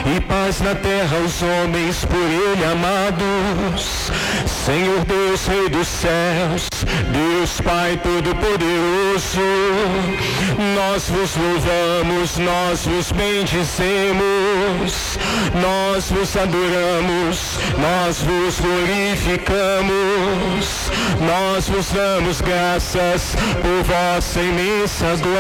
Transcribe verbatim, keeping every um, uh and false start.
e paz na terra aos homens por ele amados. Senhor Deus, Rei dos céus, Deus Pai Todo-Poderoso, nós vos louvamos, nós vos bendizemos, nós vos adoramos, nós vos glorificamos, nós vos damos graças por vossa imensa glória.